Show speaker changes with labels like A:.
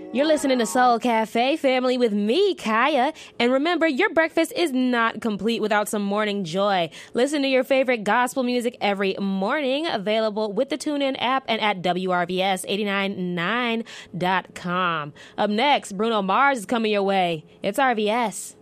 A: You're listening to Soul Cafe Family with me, Kaya. And remember, your breakfast is not complete without some morning joy. Listen to your favorite gospel music every morning, available with the TuneIn app and at WRVS899.com. Up next, Bruno Mars is coming your way. It's RVS.